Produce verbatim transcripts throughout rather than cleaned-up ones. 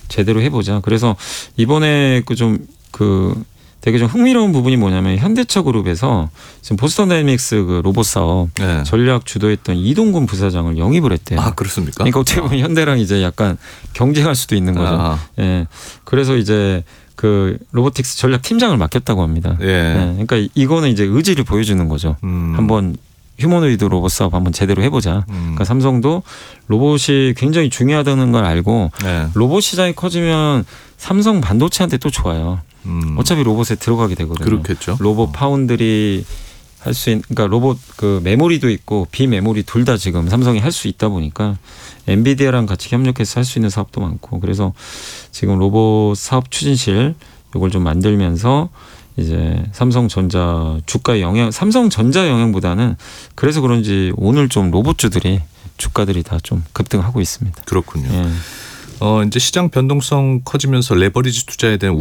제대로 해보자. 그래서 이번에 그 좀 그 되게 좀 흥미로운 부분이 뭐냐면 현대차 그룹에서 지금 보스턴 다이내믹스 그 로봇 사업 네. 전략 주도했던 이동근 부사장을 영입을 했대요. 아 그렇습니까? 그러니까 어떻게 보면 아. 현대랑 이제 약간 경쟁할 수도 있는 거죠. 아. 예. 그래서 이제 그 로보틱스 전략 팀장을 맡겼다고 합니다. 예. 예. 그러니까 이거는 이제 의지를 보여주는 거죠. 음. 한번 휴머노이드 로봇 사업 한번 제대로 해보자. 음. 그러니까 삼성도 로봇이 굉장히 중요하다는 걸 알고 네. 로봇 시장이 커지면 삼성 반도체한테 또 좋아요. 음. 어차피 로봇에 들어가게 되거든요. 그렇겠죠. 로봇 파운드리 할 수 있는, 그러니까 로봇 그 메모리도 있고 비메모리 둘 다 지금 삼성이 할 수 있다 보니까 엔비디아랑 같이 협력해서 할 수 있는 사업도 많고 그래서 지금 로봇 사업 추진실 이걸 좀 만들면서 이제 삼성전자 주가 영향, 삼성전자 영향보다는 그래서 그런지 오늘 좀 로봇주들이 주가들이 다 좀 급등하고 있습니다. 그렇군요. 예. 어, 이제 시장 변동성 커지면서 레버리지 투자에 대한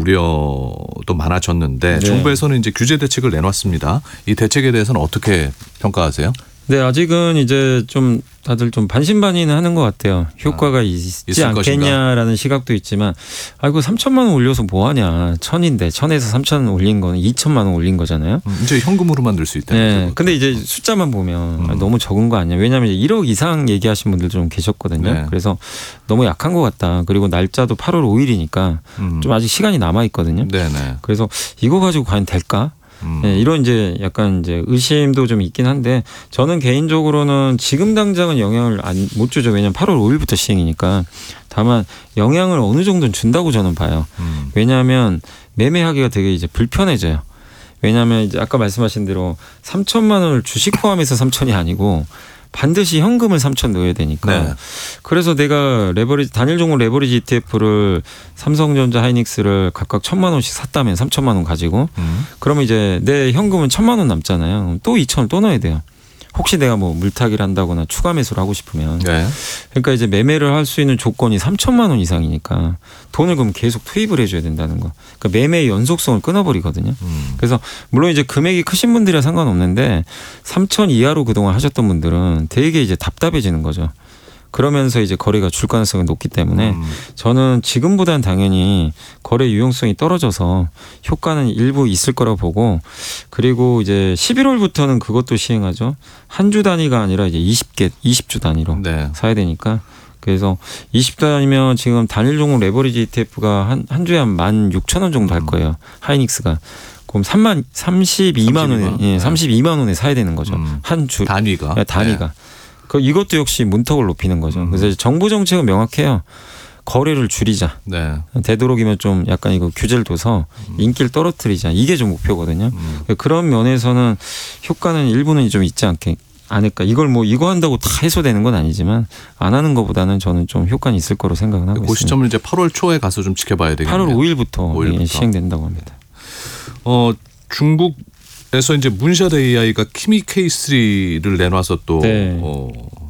우려도 많아졌는데 네. 정부에서는 이제 규제 대책을 내놨습니다. 이 대책에 대해서는 어떻게 평가하세요? 네, 아직은 이제 좀 다들 좀 반신반의는 하는 것 같아요. 효과가 아, 있지 않겠냐라는 것인가? 시각도 있지만 아이고 삼천만 원 올려서 뭐하냐. 천인데 천에서 삼천 원 올린 거는 이천만 원 올린 거잖아요. 음, 이제 현금으로 만들 수 있다. 네, 근데 이제 숫자만 보면 음. 너무 적은 거 아니냐. 왜냐하면 일억 이상 얘기하신 분들 좀 계셨거든요. 네. 그래서 너무 약한 것 같다. 그리고 날짜도 팔월 오일이니까 음. 좀 아직 시간이 남아 있거든요. 네네. 그래서 이거 가지고 과연 될까? 음. 네, 이런 이제 약간 이제 의심도 좀 있긴 한데 저는 개인적으로는 지금 당장은 영향을 안, 못 주죠. 왜냐하면 팔월 오일부터 시행이니까. 다만 영향을 어느 정도는 준다고 저는 봐요. 음. 왜냐하면 매매하기가 되게 이제 불편해져요. 왜냐하면 이제 아까 말씀하신 대로 삼천만 원을 주식 포함해서 삼천이 아니고 반드시 현금을 삼천 넣어야 되니까. 네. 그래서 내가 레버리지 단일 종목 레버리지 이티에프를 삼성전자 하이닉스를 각각 천만 원씩 샀다면 삼천만 원 가지고 음. 그러면 이제 내 현금은 천만 원 남잖아요. 또 이천을 또 넣어야 돼요. 혹시 내가 뭐 물타기를 한다거나 추가 매수를 하고 싶으면. 네. 그러니까 이제 매매를 할 수 있는 조건이 삼천만 원 이상이니까 돈을 그럼 계속 투입을 해줘야 된다는 거. 그러니까 매매의 연속성을 끊어버리거든요. 음. 그래서 물론 이제 금액이 크신 분들이라 상관없는데 삼천 이하로 그동안 하셨던 분들은 되게 이제 답답해지는 거죠. 그러면서 이제 거래가 줄 가능성이 높기 때문에 음. 저는 지금보다는 당연히 거래 유용성이 떨어져서 효과는 일부 있을 거라고 보고 그리고 이제 십일월부터는 그것도 시행하죠. 한 주 단위가 아니라 이제 이십 개, 이십 주 단위로 네. 사야 되니까 그래서 이십 단위면 지금 단일 종목 레버리지 이티에프가 한, 한 주에 한 만 육천 원 정도 할 거예요. 하이닉스가. 그럼 삼만, 삼십이만 원에, 예, 삼십이만 원에 사야 되는 거죠. 음. 한 주. 단위가. 예, 단위가. 네. 그 이것도 역시 문턱을 높이는 거죠. 음. 그래서 정부 정책은 명확해요. 거래를 줄이자. 네. 되도록이면 좀 약간 이거 규제를 둬서 음. 인기를 떨어뜨리자. 이게 좀 목표거든요. 음. 그런 면에서는 효과는 일부는 좀 있지 않게 않을까. 이걸 뭐 이거 한다고 다 해소되는 건 아니지만 안 하는 것보다는 저는 좀 효과는 있을 거로 생각은 하고 그 있습니다. 그 시점을 이제 팔월 초에 가서 좀 지켜봐야 되겠네요. 팔월 오일부터, 오일부터. 예, 시행된다고 합니다. 어 중국 그래서 이제 문샷 에이아이가 키미 케이 쓰리를 내놔서 또 네. 어,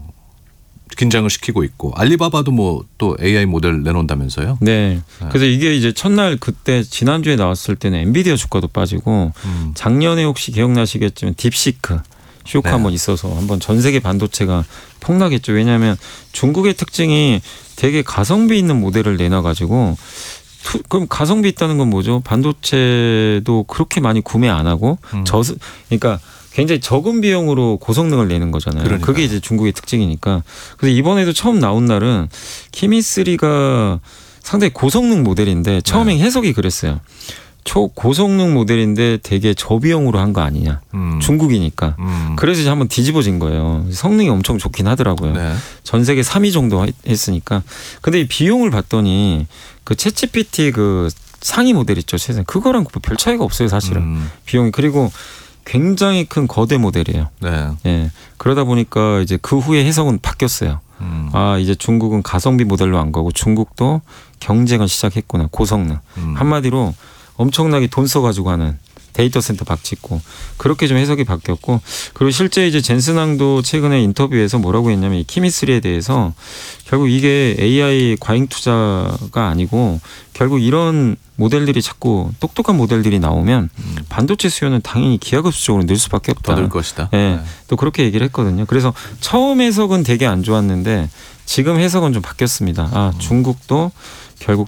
긴장을 시키고 있고 알리바바도 뭐 또 에이아이 모델 내놓는다면서요? 네. 네. 그래서 이게 이제 첫날 그때 지난주에 나왔을 때는 엔비디아 주가도 빠지고 음. 작년에 혹시 기억나시겠지만 딥시크 쇼크 네. 한번 있어서 한번 전 세계 반도체가 폭락했죠. 왜냐하면 중국의 특징이 되게 가성비 있는 모델을 내놔가지고 투, 그럼 가성비 있다는 건 뭐죠? 반도체도 그렇게 많이 구매 안 하고 음. 저 그러니까 굉장히 적은 비용으로 고성능을 내는 거잖아요. 그러니까. 그게 이제 중국의 특징이니까. 그래서 이번에도 처음 나온 날은 키미 쓰리가 상당히 고성능 모델인데 처음에 네. 해석이 그랬어요. 초고성능 모델인데 되게 저비용으로 한 거 아니냐. 음. 중국이니까. 음. 그래서 이제 한번 뒤집어진 거예요. 성능이 엄청 좋긴 하더라고요. 네. 전 세계 삼 위 정도 했으니까. 근데 이 비용을 봤더니 그 챗지피티 그 상위 모델 있죠. 세상 그거랑 별 차이가 없어요. 사실은. 음. 비용이. 그리고 굉장히 큰 거대 모델이에요. 네. 예. 그러다 보니까 이제 그 후에 해석은 바뀌었어요. 음. 아 이제 중국은 가성비 모델로 안 가고 중국도 경쟁을 시작했구나. 고성능. 음. 한마디로 엄청나게 돈 써가지고 하는 데이터 센터 박짓고 그렇게 좀 해석이 바뀌었고 그리고 실제 이제 젠슨항도 최근에 인터뷰에서 뭐라고 했냐면 이 키미쓰리에 대해서 결국 이게 에이아이 과잉 투자가 아니고 결국 이런 모델들이 자꾸 똑똑한 모델들이 나오면 음. 반도체 수요는 당연히 기하급수적으로 늘 수밖에 없다. 더 늘 것이다. 네. 네. 또 그렇게 얘기를 했거든요. 그래서 처음 해석은 되게 안 좋았는데 지금 해석은 좀 바뀌었습니다. 아 중국도 결국